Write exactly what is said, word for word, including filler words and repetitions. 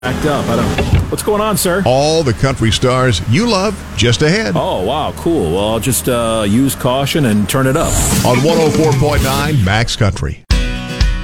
Backed up. I don't. What's going on, sir? All the country stars you love just ahead Oh, wow, cool. Well, I'll just uh, use caution and turn it up. on one oh four point nine Max Country.